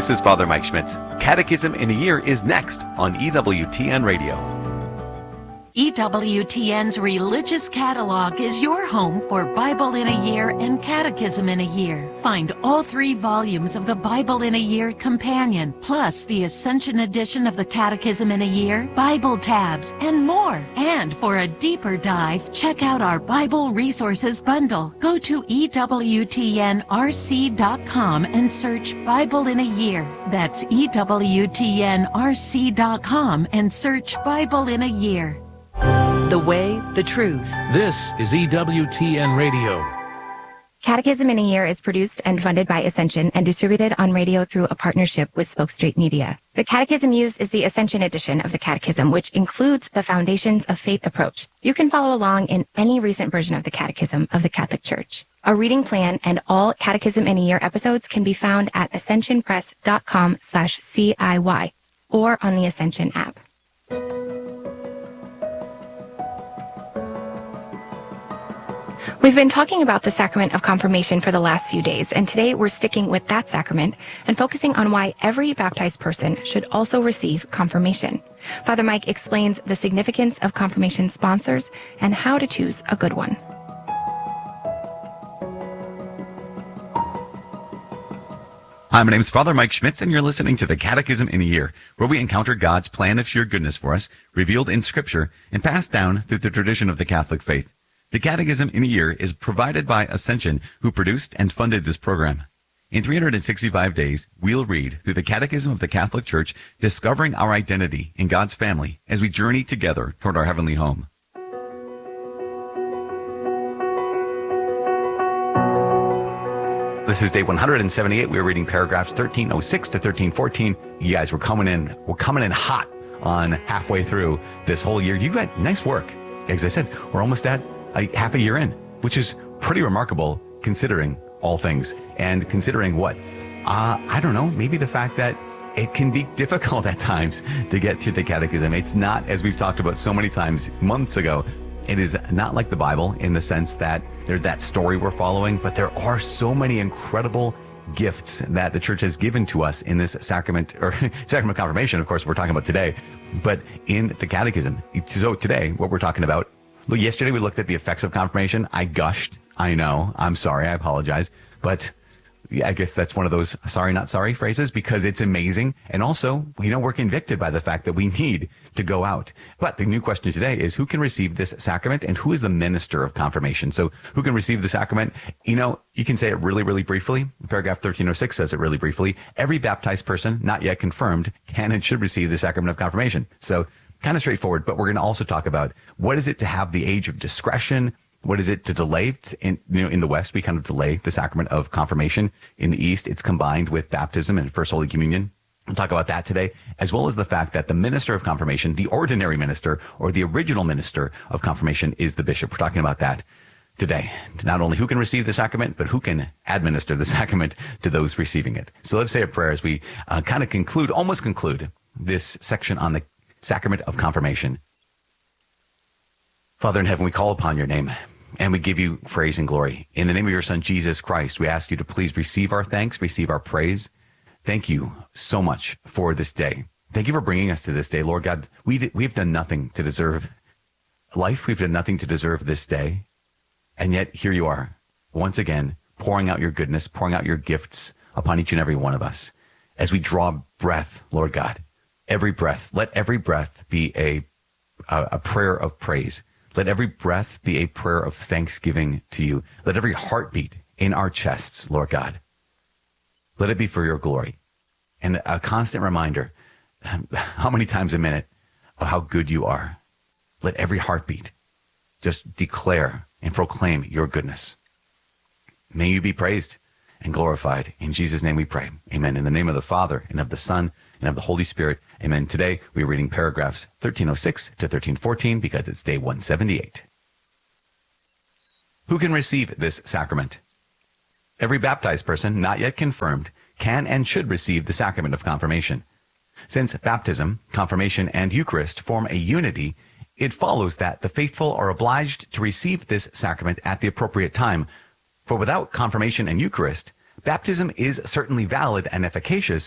This is Father Mike Schmitz. Catechism in a Year is next on EWTN Radio. EWTN's Religious Catalog is your home for Bible in a Year and Catechism in a Year. Find all 3 volumes of the Bible in a Year Companion, plus the Ascension edition of the Catechism in a Year, Bible tabs, and more. And for a deeper dive, check out our Bible Resources Bundle. Go to EWTNRC.com and search Bible in a Year. That's EWTNRC.com and search Bible in a Year. The way, the truth. This is EWTN Radio. Catechism in a Year is produced and funded by Ascension and distributed on radio through a partnership with Spoke Street Media. The catechism used is the Ascension edition of the Catechism, which includes the Foundations of Faith approach. You can follow along in any recent version of the Catechism of the Catholic Church. A reading plan and all Catechism in a Year episodes can be found at ascensionpress.com/CIY or on the Ascension app. We've been talking about the sacrament of confirmation for the last few days, and today we're sticking with that sacrament and focusing on why every baptized person should also receive confirmation. Father Mike explains the significance of confirmation sponsors and how to choose a good one. Hi, my name is Father Mike Schmitz, and you're listening to the Catechism in a Year, where we encounter God's plan of sheer goodness for us, revealed in Scripture and passed down through the tradition of the Catholic faith. The Catechism in a Year is provided by Ascension, who produced and funded this program. In 365 days, we'll read through the Catechism of the Catholic Church, discovering our identity in God's family as we journey together toward our heavenly home. This is day 178. We're reading paragraphs 1306 to 1314. You guys, we're coming in hot on halfway through this whole year. You got nice work. As I said, we're almost at half a year in, which is pretty remarkable considering all things and considering what? I don't know, maybe the fact that it can be difficult at times to get to the catechism. It's not, as we've talked about so many times months ago, it is not like the Bible in the sense that there's that story we're following, but there are so many incredible gifts that the church has given to us in this sacrament, or sacrament of confirmation, of course, we're talking about today, but in the catechism. So today, what we're talking about, look, yesterday we looked at the effects of confirmation. I gushed. I know. I'm sorry. I apologize. But yeah, I guess that's one of those sorry, not sorry phrases, because it's amazing. And also, we're convicted by the fact that we need to go out. But the new question today is, who can receive this sacrament and who is the minister of confirmation? So who can receive the sacrament? You can say it really, really briefly. Paragraph 1306 says it really briefly. Every baptized person, not yet confirmed, can and should receive the sacrament of confirmation. So kind of straightforward, but we're going to also talk about what is it to have the age of discretion? What is it to delay? In the West, we kind of delay the sacrament of confirmation. In the East, it's combined with baptism and First Holy Communion. We'll talk about that today, as well as the fact that the minister of confirmation, the ordinary minister or the original minister of confirmation, is the bishop. We're talking about that today. Not only who can receive the sacrament, but who can administer the sacrament to those receiving it. So let's say a prayer as we kind of almost conclude this section on the sacrament of confirmation. Father in heaven, we call upon your name and we give you praise and glory. In the name of your Son, Jesus Christ, we ask you to please receive our thanks, receive our praise. Thank you so much for this day. Thank you for bringing us to this day, Lord God. We've done nothing to deserve life. We've done nothing to deserve this day. And yet here you are, once again, pouring out your goodness, pouring out your gifts upon each and every one of us. As we draw breath, Lord God, let every breath be a prayer of praise. Let every breath be a prayer of thanksgiving to you. Let every heartbeat in our chests, Lord God, let it be for your glory. And a constant reminder, how many times a minute, of how good you are. Let every heartbeat just declare and proclaim your goodness. May you be praised and glorified. In Jesus' name we pray. Amen. In the name of the Father, and of the Son, and of the Holy Spirit. Amen. Today, we're reading paragraphs 1306 to 1314 because it's day 178. Who can receive this sacrament? Every baptized person, not yet confirmed, can and should receive the sacrament of confirmation. Since baptism, confirmation, and Eucharist form a unity, it follows that the faithful are obliged to receive this sacrament at the appropriate time. For without confirmation and Eucharist, baptism is certainly valid and efficacious,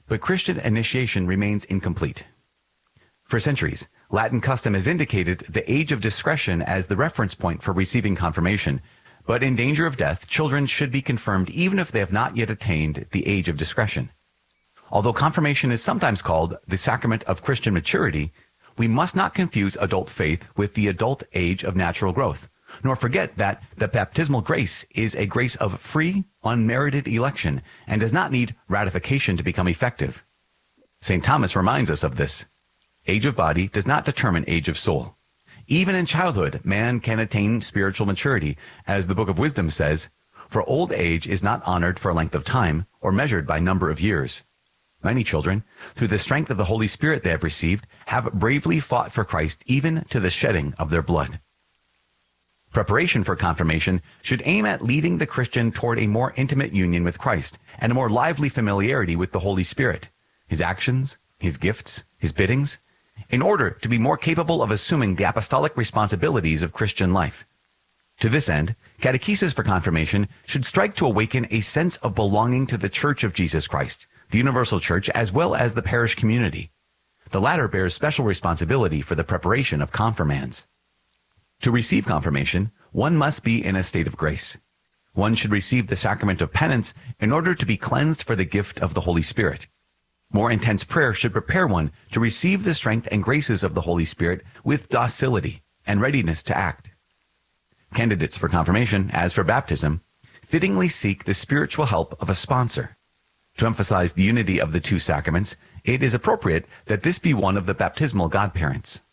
but Christian initiation remains incomplete. For centuries, Latin custom has indicated the age of discretion as the reference point for receiving confirmation, but in danger of death, children should be confirmed even if they have not yet attained the age of discretion. Although confirmation is sometimes called the sacrament of Christian maturity, we must not confuse adult faith with the adult age of natural growth, nor forget that the baptismal grace is a grace of free, unmerited election and does not need ratification to become effective. St. Thomas reminds us of this. Age of body does not determine age of soul. Even in childhood, man can attain spiritual maturity, as the Book of Wisdom says, for old age is not honored for length of time or measured by number of years. Many children, through the strength of the Holy Spirit they have received, have bravely fought for Christ even to the shedding of their blood. Preparation for confirmation should aim at leading the Christian toward a more intimate union with Christ and a more lively familiarity with the Holy Spirit, his actions, his gifts, his biddings, in order to be more capable of assuming the apostolic responsibilities of Christian life. To this end, catechesis for confirmation should strike to awaken a sense of belonging to the Church of Jesus Christ, the universal church, as well as the parish community. The latter bears special responsibility for the preparation of confirmands. To receive confirmation, one must be in a state of grace. One should receive the sacrament of penance in order to be cleansed for the gift of the Holy Spirit. More intense prayer should prepare one to receive the strength and graces of the Holy Spirit with docility and readiness to act. Candidates for confirmation, as for baptism, fittingly seek the spiritual help of a sponsor. To emphasize the unity of the two sacraments, it is appropriate that this be one of the baptismal godparents.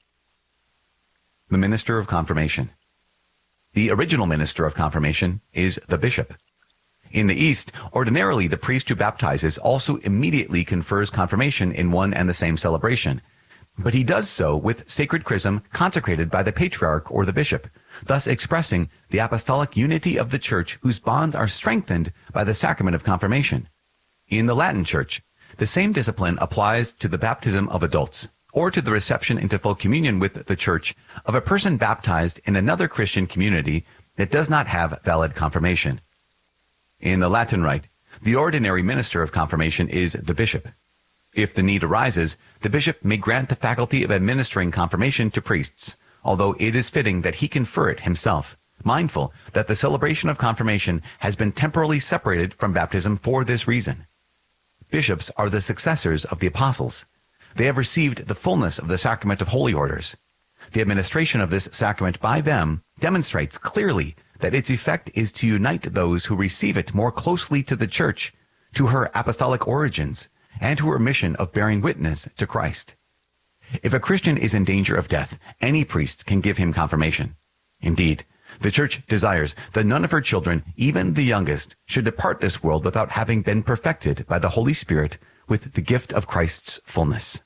The minister of confirmation. The original minister of confirmation is the bishop. In the East, ordinarily the priest who baptizes also immediately confers confirmation in one and the same celebration, but he does so with sacred chrism consecrated by the patriarch or the bishop, thus expressing the apostolic unity of the Church whose bonds are strengthened by the sacrament of confirmation. In the Latin Church, the same discipline applies to the baptism of adults, or to the reception into full communion with the Church of a person baptized in another Christian community that does not have valid confirmation. In the Latin Rite, the ordinary minister of confirmation is the bishop. If the need arises, the bishop may grant the faculty of administering confirmation to priests, although it is fitting that he confer it himself, mindful that the celebration of confirmation has been temporarily separated from baptism for this reason. Bishops are the successors of the apostles. They have received the fullness of the sacrament of holy orders. The administration of this sacrament by them demonstrates clearly that its effect is to unite those who receive it more closely to the Church, to her apostolic origins, and to her mission of bearing witness to Christ. If a Christian is in danger of death, any priest can give him confirmation. Indeed, the Church desires that none of her children, even the youngest, should depart this world without having been perfected by the Holy Spirit with the gift of Christ's fullness.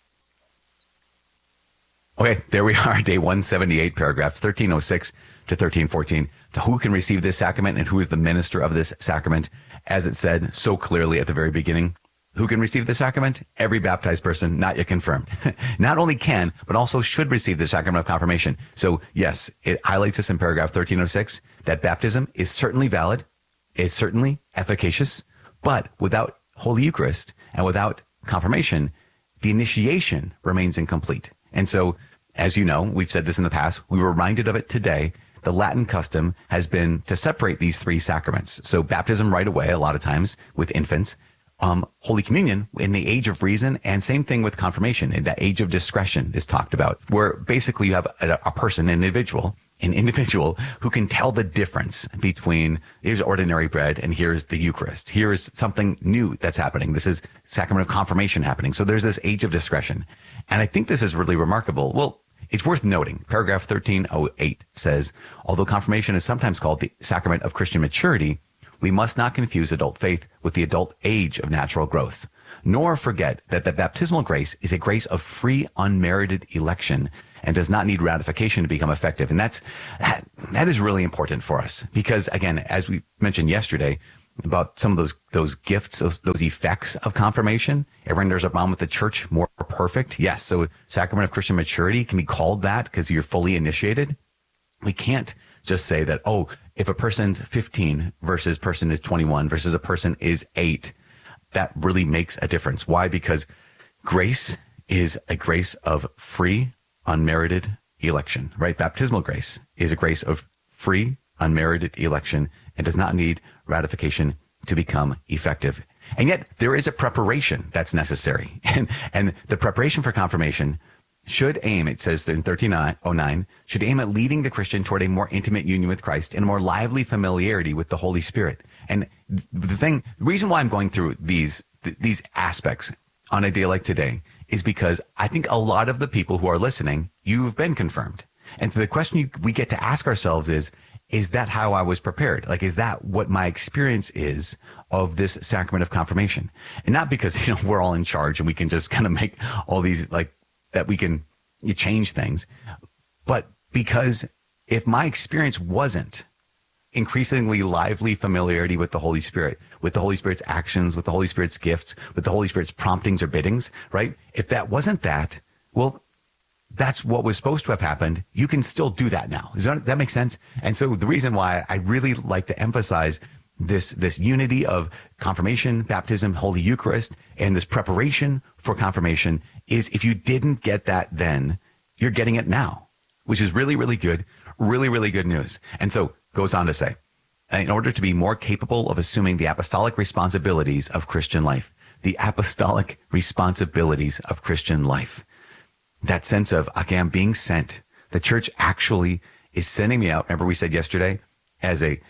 Okay, there we are, day 178, paragraphs 1306 to 1314, to who can receive this sacrament and who is the minister of this sacrament. As it said so clearly at the very beginning, who can receive the sacrament? Every baptized person not yet confirmed. Not only can, but also should receive the sacrament of confirmation. So yes, it highlights this in paragraph 1306, that baptism is certainly valid, is certainly efficacious, but without Holy Eucharist and without confirmation, the initiation remains incomplete. And so, as you know, we've said this in the past, we were reminded of it today. The Latin custom has been to separate these three sacraments. So baptism right away, a lot of times with infants, Holy Communion in the age of reason, and same thing with confirmation in the age of discretion is talked about, where basically you have a person, an individual who can tell the difference between here's ordinary bread and here's the Eucharist. Here's something new that's happening. This is sacrament of confirmation happening. So there's this age of discretion. And I think this is really remarkable. Well, it's worth noting. Paragraph 1308 says, although confirmation is sometimes called the sacrament of Christian maturity, we must not confuse adult faith with the adult age of natural growth, nor forget that the baptismal grace is a grace of free, unmerited election and does not need ratification to become effective. And that is really important for us because, again, as we mentioned yesterday about some of those gifts, those effects of confirmation, it renders a bond with the Church more perfect. Yes, so sacrament of Christian maturity can be called that because you're fully initiated. We can't just say that, oh, if a person's 15 versus person is 21 versus a person is 8, that really makes a difference. Why? Because grace is a grace of free, unmerited election, right? Baptismal grace is a grace of free, unmerited election and does not need ratification to become effective. And yet there is a preparation that's necessary. And the preparation for confirmation should aim, it says in 1309, should aim at leading the Christian toward a more intimate union with Christ and a more lively familiarity with the Holy Spirit. And the reason why I'm going through these aspects on a day like today is because I think a lot of the people who are listening, you've been confirmed. And so the question we get to ask ourselves is that how I was prepared? Like, is that what my experience is of this sacrament of confirmation? And not because, we're all in charge and we can just kind of make all these, like, that we can change things, but because if my experience wasn't increasingly lively familiarity with the Holy Spirit, with the Holy Spirit's actions, with the Holy Spirit's gifts, with the Holy Spirit's promptings or biddings, right? If that wasn't that, well, that's what was supposed to have happened. You can still do that now. Does that make sense? And so the reason why I really like to emphasize this unity of confirmation, baptism, Holy Eucharist, and this preparation for confirmation is if you didn't get that then, you're getting it now, which is really, really good, really, really good news. And so goes on to say, in order to be more capable of assuming the apostolic responsibilities of Christian life, that sense of, okay, I'm being sent. The church actually is sending me out. Remember we said yesterday as a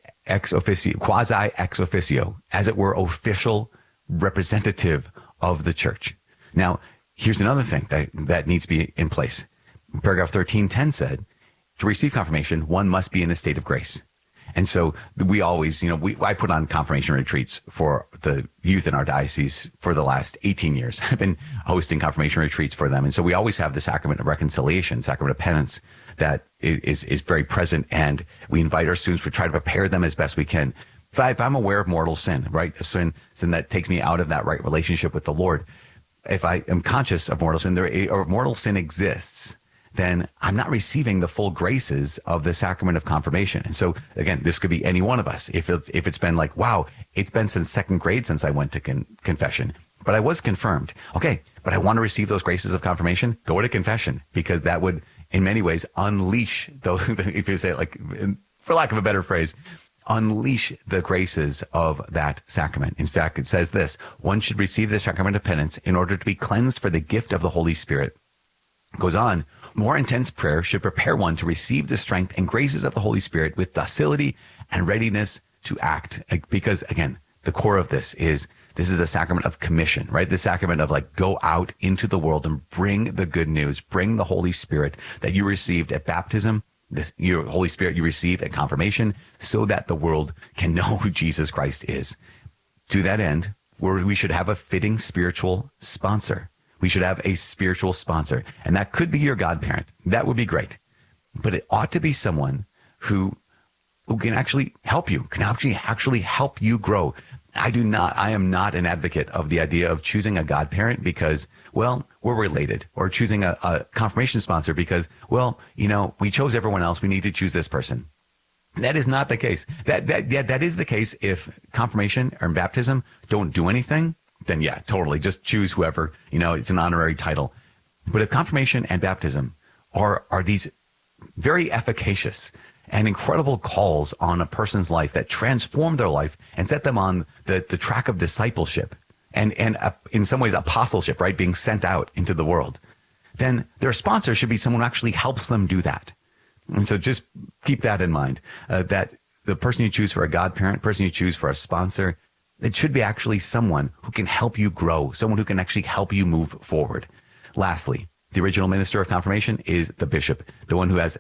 ex officio, quasi ex officio, as it were, official representative of the church. Now, here's another thing that needs to be in place. Paragraph 1310 said, to receive confirmation, one must be in a state of grace. And so we always, I put on confirmation retreats for the youth in our diocese for the last 18 years. I've been hosting confirmation retreats for them. And so we always have the sacrament of reconciliation, sacrament of penance that is very present. And we invite our students, we try to prepare them as best we can. If I'm aware of mortal sin, right? A sin that takes me out of that right relationship with the Lord. If I am conscious of mortal sin, or mortal sin exists, then I'm not receiving the full graces of the sacrament of confirmation. And so again, this could be any one of us. If it's been like, wow, it's been since second grade since I went to confession, but I was confirmed. Okay, but I want to receive those graces of confirmation. Go to confession, because that would in many ways unleash those, if you say it like, for lack of a better phrase, unleash the graces of that sacrament. In fact, it says this: one should receive the sacrament of penance in order to be cleansed for the gift of the Holy Spirit. Goes on, more intense prayer should prepare one to receive the strength and graces of the Holy Spirit with docility and readiness to act. Because again, the core of this is a sacrament of commission, right? The sacrament of like, go out into the world and bring the good news, bring the Holy Spirit that you received at baptism, your Holy Spirit you receive at confirmation, so that the world can know who Jesus Christ is. To that end, we should have a fitting spiritual sponsor. We should have a spiritual sponsor, and that could be your godparent. That would be great. But it ought to be someone who can actually help you, can actually help you grow. I am not an advocate of the idea of choosing a godparent because, well, we're related, or choosing a confirmation sponsor because, well, we chose everyone else. We need to choose this person. That is not the case. That is the case if confirmation or baptism don't do anything. Then yeah, totally. Just choose whoever, it's an honorary title. But if confirmation and baptism are these very efficacious and incredible calls on a person's life that transform their life and set them on the track of discipleship and in some ways apostleship, right? Being sent out into the world, then their sponsor should be someone who actually helps them do that. And so just keep that in mind, that the person you choose for a godparent, person you choose for a sponsor, it should be actually someone who can help you grow, someone who can actually help you move forward. Lastly, the original minister of confirmation is the bishop, the one who has,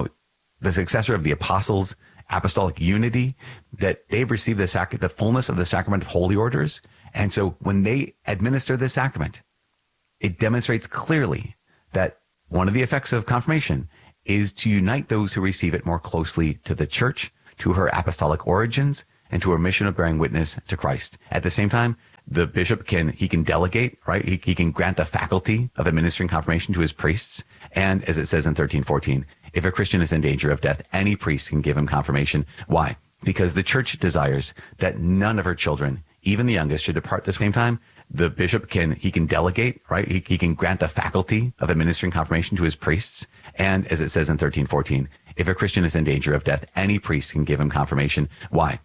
the successor of the apostles' apostolic unity, that they've received the fullness of the sacrament of holy orders. And so when they administer the sacrament, it demonstrates clearly that one of the effects of confirmation is to unite those who receive it more closely to the church, to her apostolic origins, and to her mission of bearing witness to Christ. At the same time, the bishop can delegate, right? He can grant the faculty of administering confirmation to his priests. And as it says in 1314, if a Christian is in danger of death, any priest can give him confirmation. Why? Because the church desires that none of her children even the youngest, should depart at the same time. The bishop can delegate, right? He can grant the faculty of administering confirmation to his priests. And as it says in 1314, if a Christian is in danger of death, any priest can give him confirmation. Why?